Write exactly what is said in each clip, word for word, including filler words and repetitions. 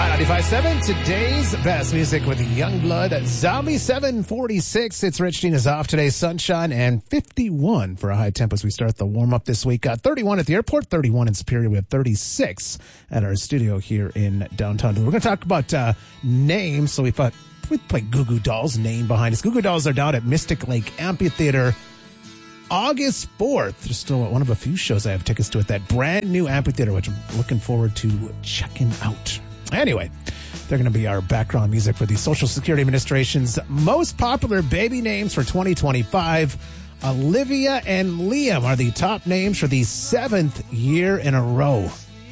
ninety-five point seven, today's best music with Youngblood. Zombie seven forty-six. It's Rich Dean is off today. Sunshine and fifty-one for a high temp as we start the warm-up this week. Uh, thirty-one at the airport, thirty-one in Superior. We have thirty-six at our studio here in downtown. We're going to talk about uh, names. So we thought we'd play Goo Goo Dolls, name behind us. Goo Goo Dolls are down at Mystic Lake Amphitheater August fourth. There's still one of a few shows I have tickets to at that brand new amphitheater, which I'm looking forward to checking out. Anyway, they're going to be our background music for the Social Security Administration's most popular baby names for twenty twenty-five. Olivia and Liam are the top names for the seventh year in a row.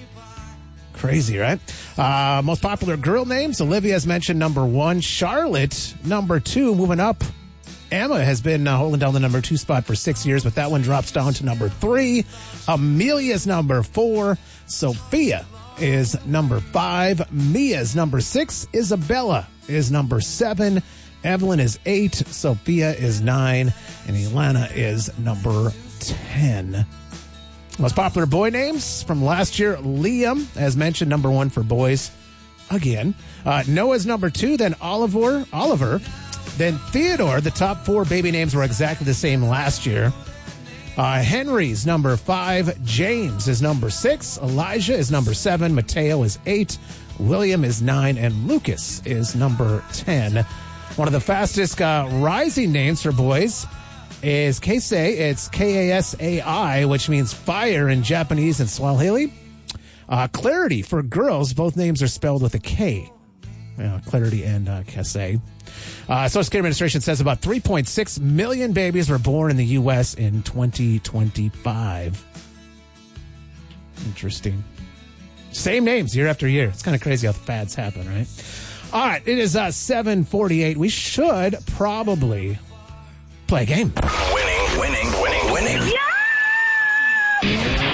Crazy, right? Uh, most popular girl names, Olivia has mentioned number one. Charlotte, number two, moving up. Emma has been uh, holding down the number two spot for six years, but that one drops down to number three. Amelia's number four. Sophia is number five. Mia's number six. Isabella is number seven. Evelyn is eight. Sophia is nine. And Ilana is number ten. Most popular boy names from last year. Liam, as mentioned, number one for boys. Again. Uh, Noah's number two. Then Oliver. Oliver. Then Theodore. The top four baby names were exactly the same last year. Uh, Henry's number five. James is number six. Elijah is number seven. Mateo is eight. William is nine. And Lucas is number ten. One of the fastest uh, rising names for boys is Kasei. It's K A S A I, which means fire in Japanese and Swahili. Uh, Clarity for girls. Both names are spelled with a K. Uh, Clarity and uh, Kasei. Uh, Social Security Administration says about three point six million babies were born in the U S in twenty twenty-five. Interesting. Same names year after year. It's kind of crazy how fads happen, right? All right, it is uh, seven forty-eight. We should probably play a game. Winning, winning, winning, winning. Yeah!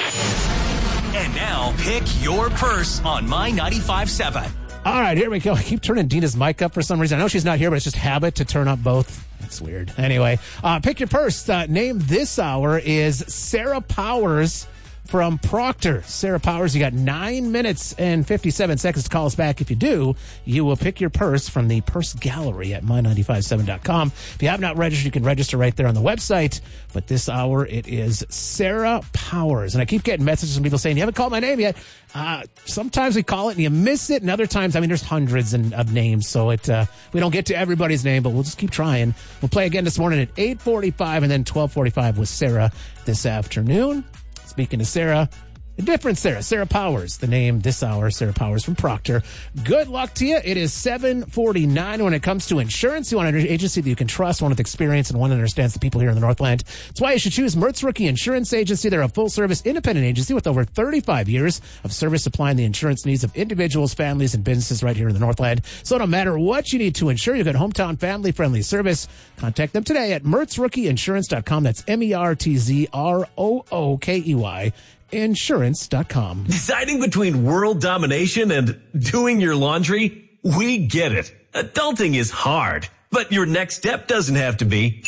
And now, pick your purse on My ninety-five point seven. All right, here we go. I keep turning Dina's mic up for some reason. I know she's not here, but it's just habit to turn up both. That's weird. Anyway, uh, pick your purse. Uh, name this hour is Sarah Powers from Proctor. Sarah Powers, you got nine minutes and fifty-seven seconds to call us back. If you do, you will pick your purse from the purse gallery at my nine five seven dot com. If you have not registered, you can register right there on the website. But this hour, it is Sarah Powers. And I keep getting messages from people saying, you haven't called my name yet. Uh, sometimes we call it and you miss it. And other times, I mean, there's hundreds and, of names. So it uh, we don't get to everybody's name, but we'll just keep trying. We'll play again this morning at eight forty-five and then twelve forty-five with Sarah this afternoon. Speaking to Sarah, a different Sarah, Sarah Powers, the name this hour, Sarah Powers from Proctor. Good luck to you. It is seven forty-nine. When it comes to insurance, you want an agency that you can trust, one with experience, and one that understands the people here in the Northland. That's why you should choose Mertz Rookie Insurance Agency. They're a full-service independent agency with over thirty-five years of service supplying the insurance needs of individuals, families, and businesses right here in the Northland. So no matter what you need to insure, you get hometown family-friendly service. Contact them today at mertz rookie insurance dot com. That's M E R T Z R O O K E Y. Insurance dot com. Deciding between world domination and doing your laundry? We get it. Adulting is hard, but your next step doesn't have to be.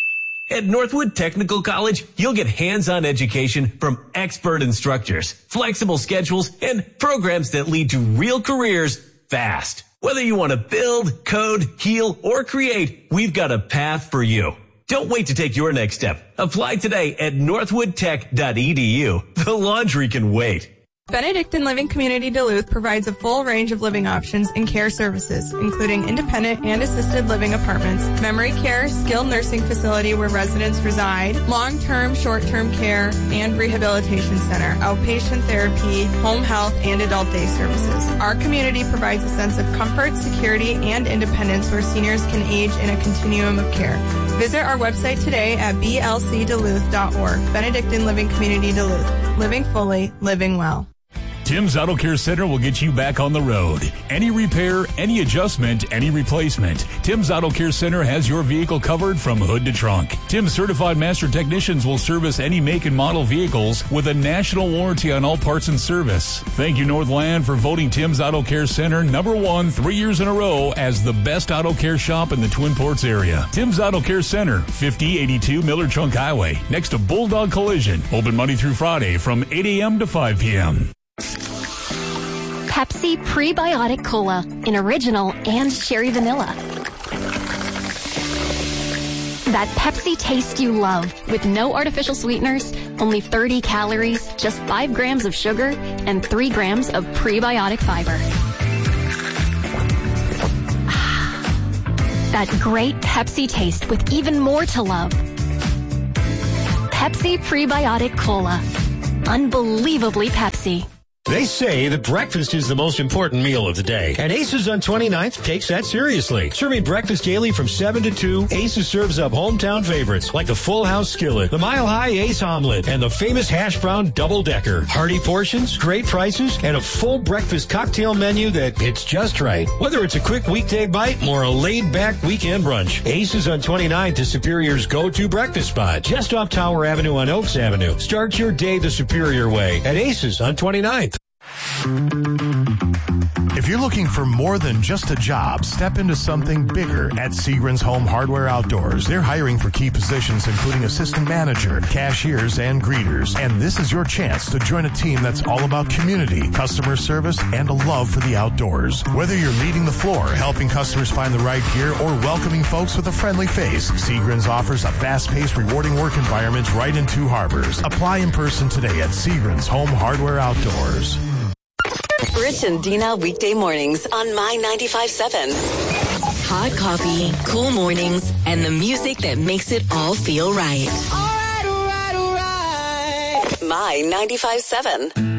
At Northwood Technical College, you'll get hands-on education from expert instructors, flexible schedules, and programs that lead to real careers fast. Whether you want to build, code, heal, or create, we've got a path for you. Don't wait to take your next step. Apply today at northwood tech dot e d u. The laundry can wait. Benedictine Living Community Duluth provides a full range of living options and care services, including independent and assisted living apartments, memory care, skilled nursing facility where residents reside, long-term, short-term care, and rehabilitation center, outpatient therapy, home health, and adult day services. Our community provides a sense of comfort, security, and independence where seniors can age in a continuum of care. Visit our website today at b l c duluth dot org. Benedictine Living Community Duluth. Living fully, living well. Tim's Auto Care Center will get you back on the road. Any repair, any adjustment, any replacement. Tim's Auto Care Center has your vehicle covered from hood to trunk. Tim's certified master technicians will service any make and model vehicles with a national warranty on all parts and service. Thank you, Northland, for voting Tim's Auto Care Center number one three years in a row as the best auto care shop in the Twin Ports area. Tim's Auto Care Center, fifty eighty-two Miller Trunk Highway, next to Bulldog Collision. Open Monday through Friday from eight a.m. to five p.m. Pepsi Pepsi Prebiotic Cola in original and cherry vanilla. That Pepsi taste you love with no artificial sweeteners, only thirty calories, just five grams of sugar, and three grams of prebiotic fiber. That great Pepsi taste with even more to love. Pepsi Prebiotic Cola. Unbelievably Pepsi. They say that breakfast is the most important meal of the day, and Aces on twenty-ninth takes that seriously. Serving breakfast daily from seven to two, Aces serves up hometown favorites like the Full House Skillet, the Mile High Ace Omelet, and the famous Hash Brown Double Decker. Hearty portions, great prices, and a full breakfast cocktail menu that hits just right. Whether it's a quick weekday bite or a laid-back weekend brunch, Aces on twenty-ninth is Superior's go-to breakfast spot, just off Tower Avenue on Oaks Avenue. Start your day the Superior way at Aces on twenty-ninth. If you're looking for more than just a job, step into something bigger at Seagram's Home Hardware Outdoors. They're hiring for key positions including assistant manager, cashiers, and greeters. And this is your chance to join a team that's all about community, customer service, and a love for the outdoors. Whether you're leading the floor, helping customers find the right gear, or welcoming folks with a friendly face, Seagram's offers a fast-paced, rewarding work environment right in Two Harbors. Apply in person today at Seagram's Home Hardware Outdoors. Rich and Dina weekday mornings on My ninety-five seven. Hot coffee, cool mornings, and the music that makes it all feel right. All right, all right, all right. My ninety-five seven.